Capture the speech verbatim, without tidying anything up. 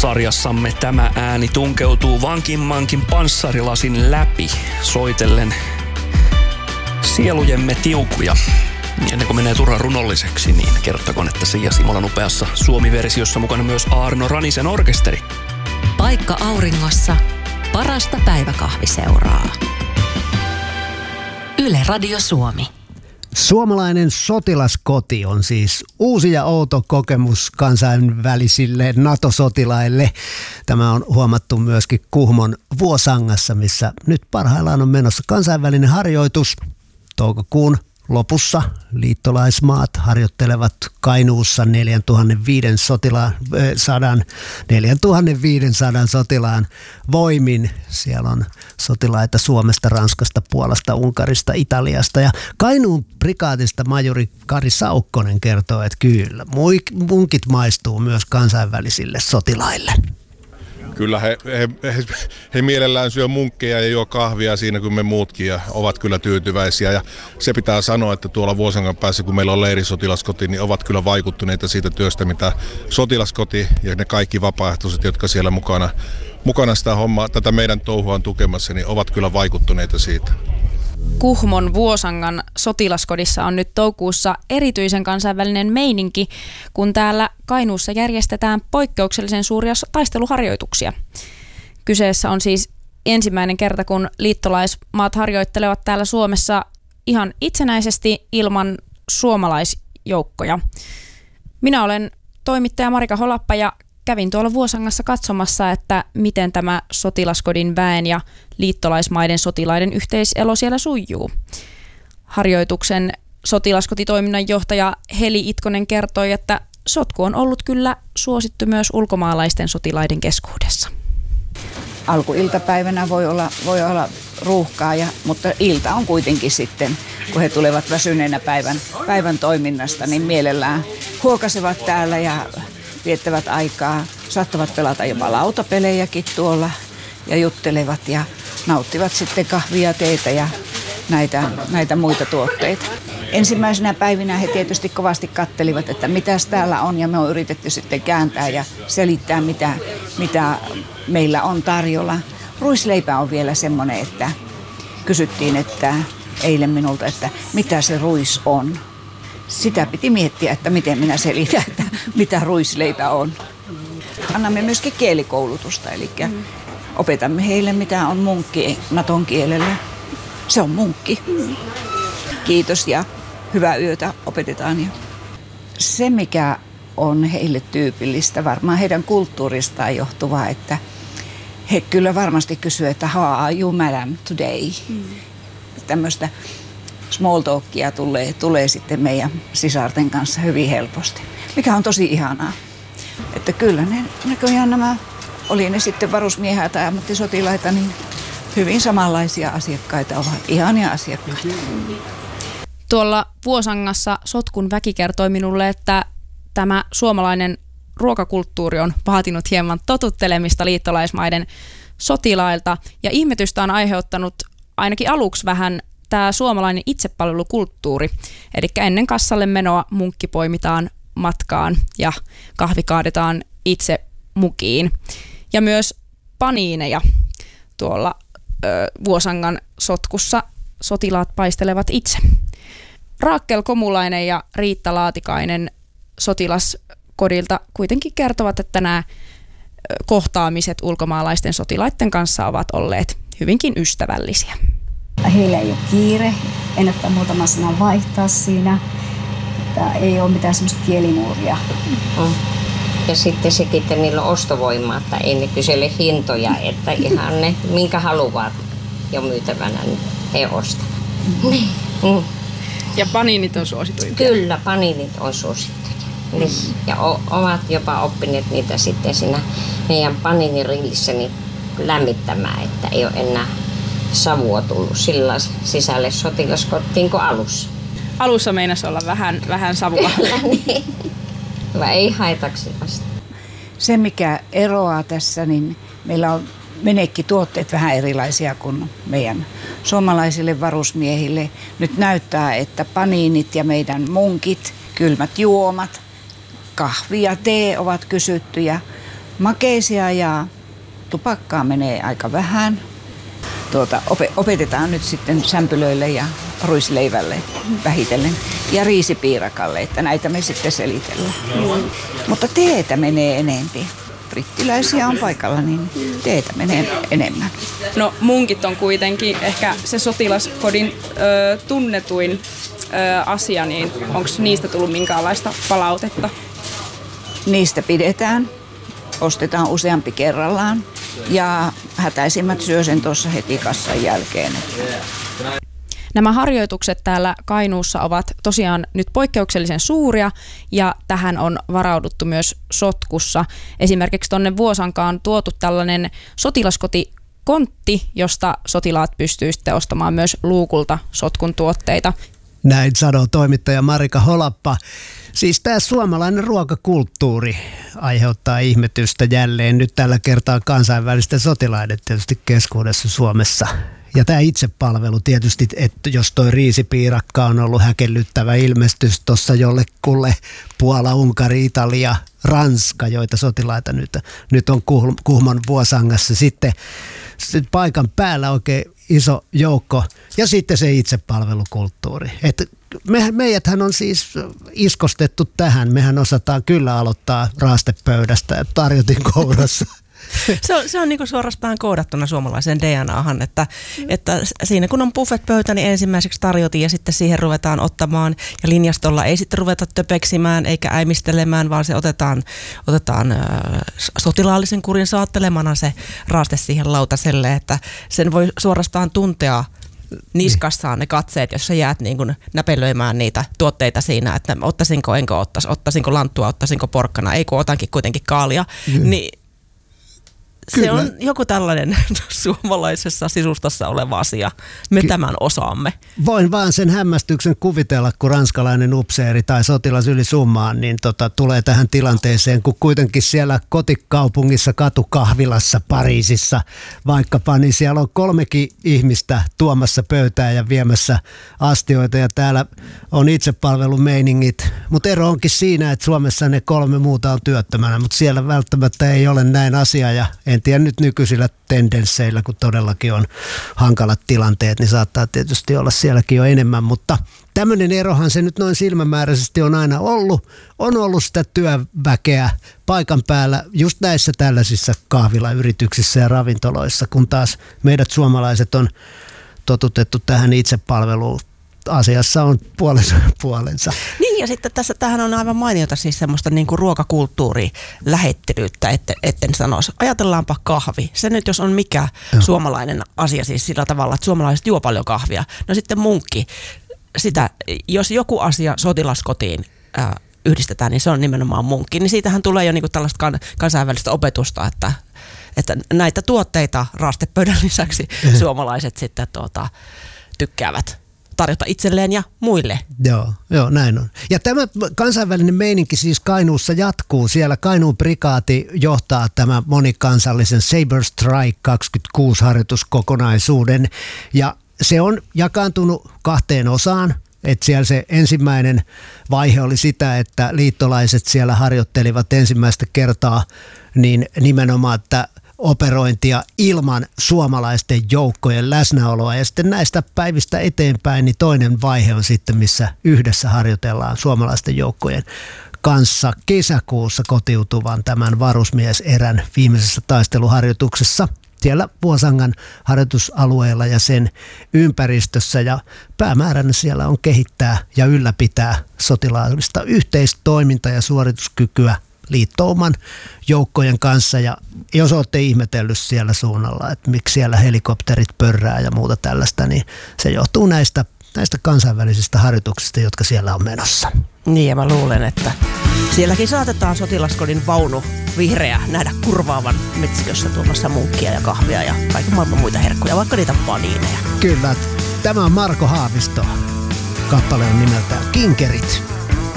sarjassamme tämä ääni tunkeutuu vankinmankin panssarilasin läpi, soitellen sielujemme tiukuja. Ennen kuin menee turhan runolliseksi, niin kerrottakoon, että Sija Simolan upeassa Suomi-versiossa mukana myös Aarno Ranisen orkesteri. Paikka auringossa, parasta päiväkahviseuraa. Yle Radio Suomi. Suomalainen sotilaskoti on siis uusi ja outo kokemus kansainvälisille NATO-sotilaille. Tämä on huomattu myöskin Kuhmon Vuosangassa, missä nyt parhaillaan on menossa kansainvälinen harjoitus. Toukokuun lopussa liittolaismaat harjoittelevat Kainuussa neljätuhattaviisisataa sotilaan, neljätuhattaviisisataa sotilaan voimin. Siellä on sotilaita Suomesta, Ranskasta, Puolasta, Unkarista, Italiasta. Ja Kainuun prikaatista majuri Kari Saukkonen kertoo, että kyllä, munkit maistuu myös kansainvälisille sotilaille. Kyllä he, he, he, he mielellään syö munkkeja ja juo kahvia siinä kuin me muutkin ja ovat kyllä tyytyväisiä. Ja se pitää sanoa, että tuolla Vuosangan päässä, kun meillä on leirisotilaskoti, niin ovat kyllä vaikuttuneita siitä työstä, mitä sotilaskoti ja ne kaikki vapaaehtoiset, jotka siellä mukana, mukana sitä hommaa, tätä meidän touhua on tukemassa, niin ovat kyllä vaikuttuneita siitä. Kuhmon Vuosangan sotilaskodissa on nyt toukokuussa erityisen kansainvälinen meininki, kun täällä Kainuussa järjestetään poikkeuksellisen suuria taisteluharjoituksia. Kyseessä on siis ensimmäinen kerta, kun liittolaismaat harjoittelevat täällä Suomessa ihan itsenäisesti ilman suomalaisjoukkoja. Minä olen toimittaja Marika Holappa ja kävin tuolla Vuosangassa katsomassa, että miten tämä sotilaskodin väen ja liittolaismaiden sotilaiden yhteiselo siellä sujuu. Harjoituksen sotilaskotitoiminnan johtaja Heli Itkonen kertoi, että sotku on ollut kyllä suosittu myös ulkomaalaisten sotilaiden keskuudessa. Alkuiltapäivänä voi olla, voi olla ruuhkaa, ja, mutta ilta on kuitenkin sitten, kun he tulevat väsyneenä päivän, päivän toiminnasta, niin mielellään huokasevat täällä ja viettävät aikaa, saattavat pelata jopa lautapelejäkin tuolla ja juttelevat ja nauttivat sitten kahvia, teetä ja näitä, näitä muita tuotteita. Ensimmäisenä päivinä he tietysti kovasti kattelivat, että mitäs täällä on, ja me on yritetty sitten kääntää ja selittää, mitä, mitä meillä on tarjolla. Ruisleipä on vielä semmoinen, että kysyttiin että eilen minulta, että mitä se ruis on. Sitä piti miettiä, että miten minä selitän, että mitä ruisleipä on. Annamme myöskin kielikoulutusta, eli opetamme heille, mitä on munkki Naton kielellä. Se on munkki. Kiitos ja hyvää yötä opetetaan. Se, mikä on heille tyypillistä, varmaan heidän kulttuuristaan johtuvaa, että he kyllä varmasti kysyvät, että how are you madam today? Mm. Tämmöistä small talkia tulee, tulee sitten meidän sisarten kanssa hyvin helposti, mikä on tosi ihanaa. Että kyllä ne näköjään nämä, oli ne sitten varusmiehiä tai ammattisotilaita, niin hyvin samanlaisia asiakkaita ovat, ihania asiakkaita. Tuolla Vuosangassa sotkun väki kertoi minulle, että tämä suomalainen ruokakulttuuri on vaatinut hieman totuttelemista liittolaismaiden sotilailta, ja ihmetystä on aiheuttanut ainakin aluksi vähän tämä suomalainen itsepalvelukulttuuri. Eli ennen kassalle menoa munkki poimitaan matkaan ja kahvi kaadetaan itse mukiin. Ja myös paniineja tuolla ö, Vuosangan sotkussa sotilaat paistelevat itse. Raakkel Komulainen ja Riitta Laatikainen sotilaskodilta kuitenkin kertovat, että nämä kohtaamiset ulkomaalaisten sotilaiden kanssa ovat olleet hyvinkin ystävällisiä. Heillä ei ole kiire, ennättää muutama sana vaihtaa siinä. Tää ei ole mitään semmoista kielimuuria. Mm. Ja sitten sekin, että niillä on ostovoimaa, että ei ne kysele hintoja, että ihan ne, minkä haluavat jo myytävänä, niin he ostavat. Mm. Mm. Ja paniinit on suosituja. Kyllä, paniinit on suosittuja. Mm. Ja o- ovat jopa oppineet niitä sitten siinä meidän paniinirillissä niin lämmittämään, että ei ole enää savua tullut sillä sisälle sotilaskottiin kuin alussa. Alussa meinasi olla vähän, vähän savua. Niin. Vai ei haitaksi asti. Se, mikä eroaa tässä, niin meillä on menekkituotteet vähän erilaisia kuin meidän suomalaisille varusmiehille. Nyt näyttää, että paniinit ja meidän munkit, kylmät juomat, kahvi ja tee ovat kysyttyjä. Makeisia ja tupakkaa menee aika vähän. Tuota, opetetaan nyt sitten sämpylöille ja ruisleivälle vähitellen ja riisipiirakalle, että näitä me sitten selitellään. Mm. Mutta teetä menee enempi. Brittiläisiä on paikalla, niin teetä menee enemmän. No munkit on kuitenkin ehkä se sotilaskodin ö, tunnetuin ö, asia, niin onko niistä tullut minkäänlaista palautetta? Niistä pidetään, ostetaan useampi kerrallaan ja hätäisimmät syö sen tuossa heti kassan jälkeen. Nämä harjoitukset täällä Kainuussa ovat tosiaan nyt poikkeuksellisen suuria ja tähän on varauduttu myös sotkussa. Esimerkiksi tuonne Vuosankaan on tuotu tällainen sotilaskotikontti, josta sotilaat pystyy sitten ostamaan myös luukulta sotkun tuotteita. Näin sanoo toimittaja Marika Holappa. Siis tämä suomalainen ruokakulttuuri aiheuttaa ihmetystä jälleen nyt tällä kertaa kansainvälisten sotilaiden tietysti keskuudessa Suomessa. Ja tämä itsepalvelu tietysti, että jos toi riisipiirakka on ollut häkellyttävä ilmestys tuossa jollekulle Puola, Unkari, Italia, Ranska, joita sotilaita nyt, nyt on Kuhmon Vuosangassa. Sitten, sitten paikan päällä oikein iso joukko ja sitten se itsepalvelukulttuuri. Että me, meidäthän on siis iskostettu tähän. Mehän osataan kyllä aloittaa raastepöydästä ja tarjotin kourassa. Se on, se on niin kuin suorastaan koodattuna suomalaiseen D N A:han, että, että siinä kun on buffet-pöytä, niin ensimmäiseksi tarjotin ja sitten siihen ruvetaan ottamaan. Ja linjastolla ei sitten ruveta töpeksimään eikä äimistelemään, vaan se otetaan, otetaan äh, sotilaallisen kurin saattelemana se raaste siihen lautaselle, että sen voi suorastaan tuntea niskassaan ne katseet, jos sä jäät niin kuin näpelöimään niitä tuotteita siinä, että ottaisinko, enkö ottaisi, ottaisinko lanttua, ottaisinko porkkana, ei kun otankin kuitenkin kaalia, mm. niin se Kyllä. on joku tällainen suomalaisessa sisustassa oleva asia. Me Ky- tämän osaamme. Voin vaan sen hämmästyksen kuvitella, kun ranskalainen upseeri tai sotilas yli summaan, niin tota, tulee tähän tilanteeseen, kun kuitenkin siellä kotikaupungissa, katukahvilassa, Pariisissa vaikkapa, niin siellä on kolmekin ihmistä tuomassa pöytää ja viemässä astioita ja täällä on itsepalvelumeiningit. Mutta ero onkin siinä, että Suomessa ne kolme muuta on työttömänä, mutta siellä välttämättä ei ole näin asia ja en tiedä nyt nykyisillä tendensseillä, kun todellakin on hankalat tilanteet, niin saattaa tietysti olla sielläkin jo enemmän, mutta tämmöinen erohan se nyt noin silmämääräisesti on aina ollut. On ollut sitä työväkeä paikan päällä just näissä tällaisissa kahvilayrityksissä ja ravintoloissa, kun taas meidät suomalaiset on totutettu tähän itsepalveluun. Asiassa on puolensa puolensa. Niin ja sitten tässä tähän on aivan mainiota siis semmoista niin kuin ruokakulttuurilähettelyyttä, etten, etten sanoisi. Ajatellaanpa kahvi. Se nyt jos on mikä Joo. suomalainen asia siis sillä tavalla, että suomalaiset juo paljon kahvia. No sitten munkki. Sitä, jos joku asia sotilaskotiin äh, yhdistetään, niin se on nimenomaan munkki. Niin siitähän tulee jo niin kuin tällaista kan, kansainvälistä opetusta, että, että näitä tuotteita raastepöydän lisäksi suomalaiset sitten tuota, tykkäävät tarjota itselleen ja muille. Joo, joo, näin on. Ja tämä kansainvälinen meininki siis Kainuussa jatkuu. Siellä Kainuun prikaati johtaa tämä monikansallisen Saber Strike kaksikymmentäkuusi harjoituskokonaisuuden. Ja se on jakaantunut kahteen osaan. Että siellä se ensimmäinen vaihe oli sitä, että liittolaiset siellä harjoittelivat ensimmäistä kertaa niin nimenomaan, että operointia ilman suomalaisten joukkojen läsnäoloa. Ja sitten näistä päivistä eteenpäin niin toinen vaihe on sitten, missä yhdessä harjoitellaan suomalaisten joukkojen kanssa kesäkuussa kotiutuvan tämän varusmieserän viimeisessä taisteluharjoituksessa siellä Vuosangan harjoitusalueella ja sen ympäristössä. Ja päämääränä siellä on kehittää ja ylläpitää sotilaallista yhteistoimintaa ja suorituskykyä liittouman joukkojen kanssa. Ja jos olette ihmetellyt siellä suunnalla, että miksi siellä helikopterit pörrää ja muuta tällaista, niin se johtuu näistä, näistä kansainvälisistä harjoituksista, jotka siellä on menossa. Niin ja mä luulen, että sielläkin saatetaan sotilaskodin vaunu vihreä nähdä kurvaavan metsikössä tuomassa munkkia ja kahvia ja kaiken maailman muita herkkuja, vaikka niitä paniineja. Kyllä. Tämä on Marko Haavisto. Kappale on nimeltään Kinkerit.